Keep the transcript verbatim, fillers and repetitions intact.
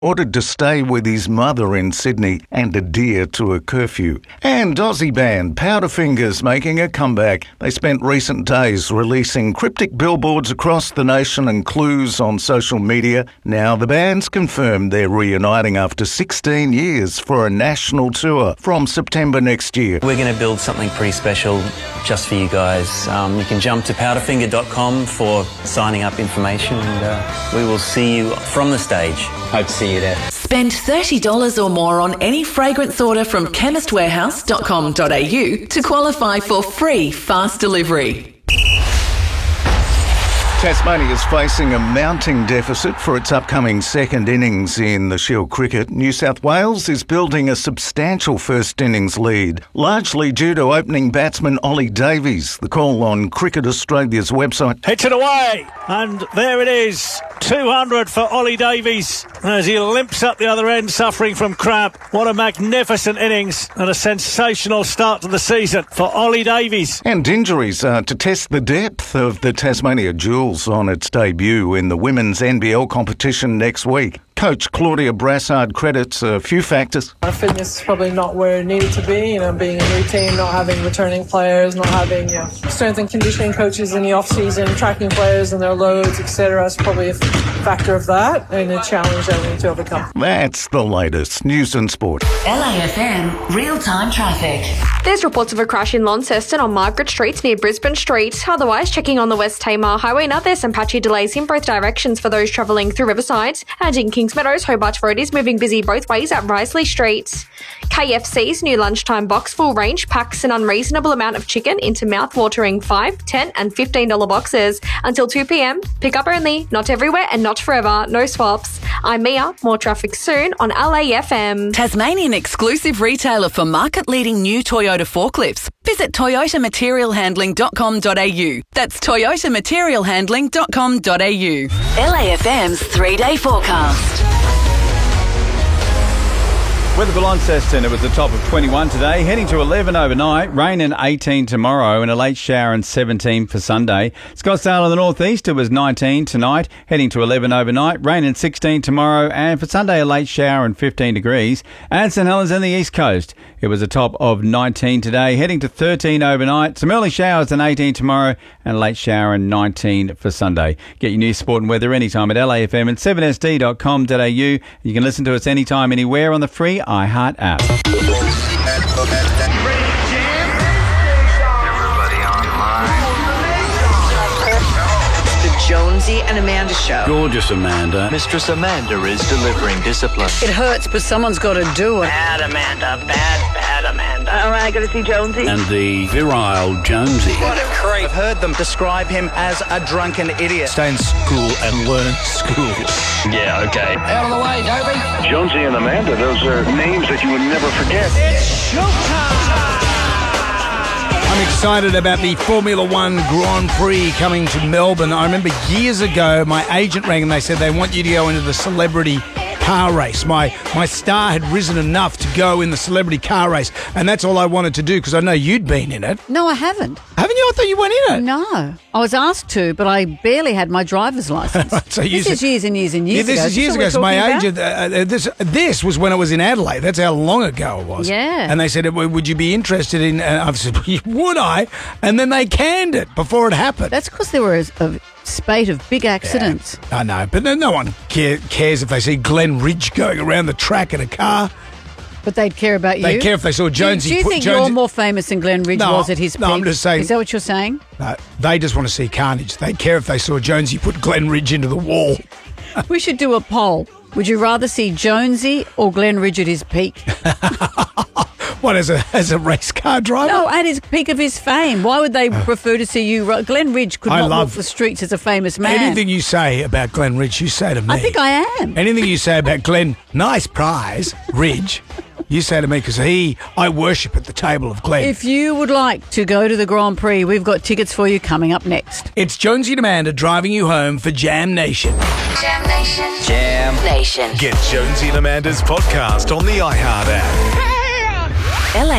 ordered to stay with his mother in Sydney and adhere to a curfew. And Aussie band Powderfingers making a comeback. They spent recent days releasing cryptic billboards across the nation and clues on social media. Now the band's confirmed they're reuniting after sixteen years for a national tour from September next year. We're going to build something pretty special just for you guys. Um, you can jump to powderfinger dot com for signing up information, and uh, we will see you from the stage. Hope to see you there. Spend thirty dollars or more on any fragrance order from chemist warehouse dot com dot a u to qualify for free fast delivery. Tasmania is facing a mounting deficit for its upcoming second innings in the Shield cricket. New South Wales is building a substantial first innings lead, largely due to opening batsman Ollie Davies. The call on Cricket Australia's website. Hits it away, and there it is. two hundred for Ollie Davies as he limps up the other end, suffering from cramp. What a magnificent innings and a sensational start to the season for Ollie Davies. And injuries are to test the depth of the Tasmania Jewels on its debut in the women's N B L competition next week. Coach Claudia Brassard credits a few factors. Our fitness is probably not where it needed to be, you know, being a new team, not having returning players, not having, you know, strength and conditioning coaches in the off-season, tracking players and their loads, et cetera. It's probably a factor of that and a challenge that we need to overcome. That's the latest news and sport. L A F M real-time traffic. There's reports of a crash in Launceston on Margaret Street near Brisbane Street. Otherwise, checking on the West Tamar Highway, now there's some patchy delays in both directions for those travelling through Riverside. And in Kings Meadows, Hobart Road is moving busy both ways at Risley Street. K F C's new lunchtime box full range packs an unreasonable amount of chicken into mouth-watering five, ten and fifteen dollars boxes until two p.m. Pick up only, not everywhere and not forever, no swaps. I'm Mia, more traffic soon on L A F M. Tasmanian exclusive retailer for market-leading new Toyota forklifts. Visit toyota material handling dot com dot a u. That's toyota material handling dot com dot a u. L A F M's three-day forecast. Weather for Launceston, it was the top of twenty-one today, heading to eleven overnight, rain and eighteen tomorrow, and a late shower and seventeen for Sunday. Scottsdale in the northeast, it was nineteen tonight, heading to eleven overnight, rain and sixteen tomorrow, and for Sunday a late shower and fifteen degrees. And St Helens in the east coast, it was a top of nineteen today, heading to thirteen overnight, some early showers and eighteen tomorrow, and a late shower and nineteen for Sunday. Get your news, sport and weather anytime at L A F M and seven S D dot com dot a u. You can listen to us anytime, anywhere on the free iHeart app. Everybody online. The Jonesy and Amanda Show. Gorgeous Amanda. Mistress Amanda is delivering discipline. It hurts, but someone's got to do it. Bad Amanda, bad, bad Amanda. All right, I got to see Jonesy. And the virile Jonesy. What a creep. I've heard them describe him as a drunken idiot. Stay in school and learn school. Yeah, okay. Out of the way, Toby. Jonesy and Amanda, those are names that you would never forget. It's showtime! I'm excited about the Formula One Grand Prix coming to Melbourne. I remember years ago, my agent rang and they said they want you to go into the celebrity car race. My my star had risen enough to go in the celebrity car race, and that's all I wanted to do because I know you'd been in it. No, I haven't. Haven't you? I thought you went in it. No. I was asked to, but I barely had my driver's license. Right, so this is years and years and years yeah, this ago. is years ago. So my agent, uh, uh, this this was when it was in Adelaide. That's how long ago it was. Yeah. And they said, would you be interested in, and I said, would I? And then they canned it before it happened. That's because there was a spate of big accidents. Yeah, I know, but no, no one care, cares if they see Glenn Ridge going around the track in a car. But they'd care about you? They'd care if they saw Jonesy. Do you, do you think Jonesy... you're more famous than Glenn Ridge no, was at his peak? No, I'm just saying. Is that what you're saying? No, they just want to see carnage. They'd care if they saw Jonesy put Glenn Ridge into the wall. We should do a poll. Would you rather see Jonesy or Glenn Ridge at his peak? What, as a as a race car driver? No, at his peak of his fame. Why would they prefer to see you? Glenn Ridge could I not love walk the streets as a famous man. Anything you say about Glenn Ridge, you say to me. I think I am. Anything you say about Glenn, nice prize, Ridge, you say to me because he, I worship at the table of Glenn. If you would like to go to the Grand Prix, we've got tickets for you coming up next. It's Jonesy and Amanda driving you home for Jam Nation. Jam Nation. Jam Nation. Get Jonesy and Amanda's podcast on the iHeart app. L A